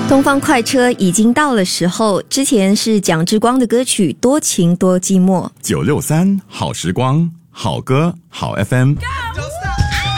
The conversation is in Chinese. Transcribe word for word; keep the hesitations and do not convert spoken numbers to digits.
东方快车已经到了时候，之前是蒋志光的歌曲《多情多寂寞》。 九六三好时光，好歌好 F M。